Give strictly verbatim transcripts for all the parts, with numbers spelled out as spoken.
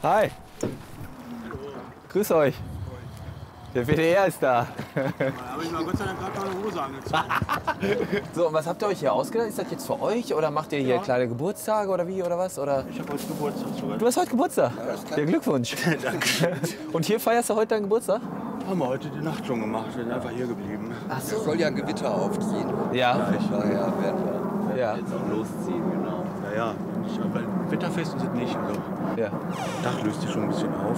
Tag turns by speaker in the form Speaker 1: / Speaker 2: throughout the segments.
Speaker 1: Hi. Grüß euch. Der W D R ist da.
Speaker 2: Da habe ich mal Gott sei Dank gerade meine Hose angezogen.
Speaker 1: So, und was habt ihr euch hier ausgedacht? Ist das jetzt für euch oder macht ihr hier
Speaker 2: Ja.
Speaker 1: kleine Geburtstage oder wie oder was? Oder?
Speaker 2: Ich habe heute Geburtstag sogar.
Speaker 1: Du hast heute Geburtstag? Ja, Glückwunsch.
Speaker 2: Danke.
Speaker 1: Und hier feierst du heute deinen Geburtstag?
Speaker 2: Haben wir heute die Nacht schon gemacht. Wir sind einfach hier geblieben.
Speaker 1: Ach
Speaker 3: Es soll ja ein Gewitter aufziehen.
Speaker 1: Ja.
Speaker 3: Daher werden wir
Speaker 1: Ja.
Speaker 3: jetzt auch losziehen, genau.
Speaker 2: Naja, weil wetterfest ist es nicht. Also,
Speaker 1: Ja.
Speaker 2: Dach löst sich schon ein bisschen auf.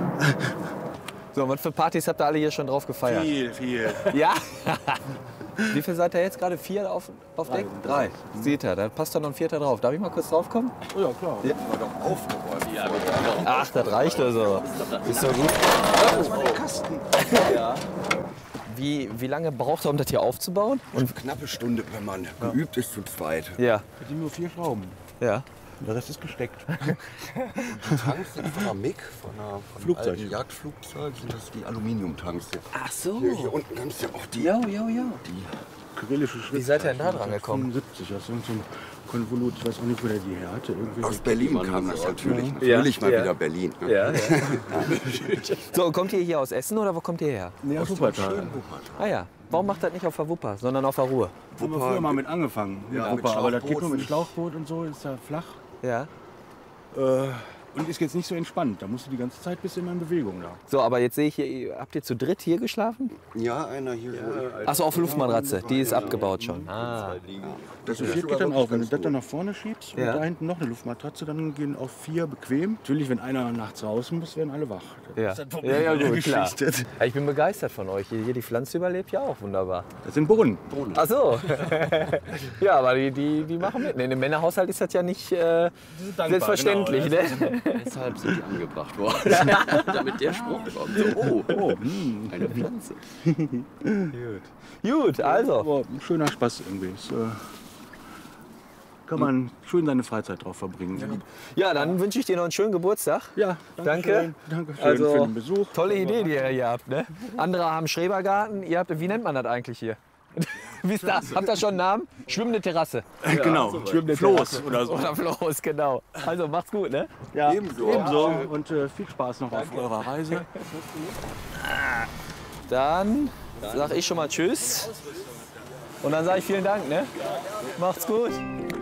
Speaker 1: So, und was für Partys habt ihr alle hier schon drauf gefeiert?
Speaker 2: Viel, viel.
Speaker 1: Ja? Wie viel seid ihr jetzt gerade? Vier auf, auf Deck? Drei. Seht ihr, da passt doch noch ein vierter drauf. Darf ich mal kurz draufkommen?
Speaker 2: Oh ja, klar.
Speaker 1: Ja.
Speaker 3: War doch aufgeräumt. Ja,
Speaker 1: Ach, das reicht also. Ist so gut.
Speaker 2: Das war der Kasten.
Speaker 3: ja.
Speaker 1: Wie, wie lange braucht ihr, um das hier aufzubauen? Und
Speaker 3: Knappe Stunde, wenn man geübt ist zu zweit.
Speaker 1: ja,
Speaker 2: Das sind nur vier Schrauben.
Speaker 1: ja.
Speaker 2: Der Rest ist gesteckt.
Speaker 3: Die Tanks sind von einer M I G, von einer von
Speaker 2: Flugzeug.
Speaker 3: alten Jagdflugzeug, sind das die Aluminiumtanks.
Speaker 1: Ach so.
Speaker 3: Hier, hier unten kannst du ja auch die,
Speaker 1: Jo, jo, jo.
Speaker 3: die
Speaker 2: Kyrillische Schrift.
Speaker 1: Wie seid ihr denn da dran gekommen?
Speaker 2: fünfundsiebzig. Das ist irgend so ein Konvolut. Ich weiß auch nicht, wo der die her hatte. Irgendwie
Speaker 3: aus Berlin kam das natürlich.
Speaker 1: Ja.
Speaker 3: Natürlich mal
Speaker 1: Ja.
Speaker 3: wieder Berlin. Ne?
Speaker 1: Ja, ja. So, kommt ihr hier aus Essen oder wo kommt ihr her?
Speaker 2: Nee, aus
Speaker 3: Aus dem
Speaker 2: Wuppertal.
Speaker 3: schönen Wuppertal.
Speaker 1: Ah ja. Warum macht das nicht auf der Wupper, sondern auf der Ruhr?
Speaker 2: Haben wir früher mal mit angefangen. Mit
Speaker 3: Ja, mit
Speaker 2: Wupper, aber das geht nur mit
Speaker 3: Schlauchboot.
Speaker 2: Schlauchboot und so, ist da flach.
Speaker 1: Ja.
Speaker 2: Äh, und ist jetzt nicht so entspannt. Da musst du die ganze Zeit bist du immer in Bewegung da.
Speaker 1: So, aber jetzt sehe ich hier, habt ihr zu dritt hier geschlafen?
Speaker 3: Ja, einer hier. so.
Speaker 1: Achso, auf Luftmatratze. Die ist abgebaut schon. Ah.
Speaker 3: Das
Speaker 2: Das
Speaker 3: ist
Speaker 2: vier
Speaker 3: sogar
Speaker 2: geht dann
Speaker 3: wirklich
Speaker 2: auch. Wenn du
Speaker 3: ganz
Speaker 2: das dann
Speaker 3: gut.
Speaker 2: nach vorne schiebst
Speaker 1: Ja.
Speaker 2: und da hinten noch eine Luftmatratze, dann gehen auf vier bequem. Natürlich, wenn einer nachts raus muss, werden alle wach. Das
Speaker 1: Ja.
Speaker 2: ist das Problem
Speaker 1: Ja, ja,
Speaker 2: der
Speaker 1: gut, klar.
Speaker 2: Geschichte.
Speaker 1: Ja, ich bin begeistert von euch. Hier, die Pflanze überlebt ja auch wunderbar.
Speaker 2: Das sind Brunnen.
Speaker 1: Ach so. Ja, aber die, die, die machen mit. In dem Männerhaushalt ist das ja nicht äh,
Speaker 2: dankbar,
Speaker 1: selbstverständlich.
Speaker 2: genau.
Speaker 1: Ne?
Speaker 3: Deshalb sind die angebracht worden. Damit der Spruch kommt. So, oh,
Speaker 2: Oh, hm.
Speaker 3: eine Pflanze.
Speaker 1: Gut, also.
Speaker 2: Aber ein schöner Spaß irgendwie. Das, äh, kann man schön seine Freizeit drauf verbringen.
Speaker 1: Ja, dann wünsche ich dir noch einen schönen Geburtstag.
Speaker 2: Ja,
Speaker 1: Danke.
Speaker 2: schön. Danke schön
Speaker 1: Also,
Speaker 2: für den Besuch.
Speaker 1: Tolle Idee, die ihr hier habt. Ne? Andere haben Schrebergarten. Ihr habt, wie nennt man das eigentlich hier? Wie ist das? Habt ihr schon einen Namen? Schwimmende Terrasse.
Speaker 2: Genau,
Speaker 1: Schwimmende
Speaker 2: Floß
Speaker 1: Terrasse.
Speaker 2: oder so.
Speaker 1: Oder Floß, genau. Also macht's gut, ne?
Speaker 2: Ja,
Speaker 3: Ebenso.
Speaker 2: ebenso. Und äh, viel Spaß noch auf eurer Reise.
Speaker 1: Dann sag ich schon mal Tschüss. Und dann sage ich vielen Dank, ne? Macht's gut.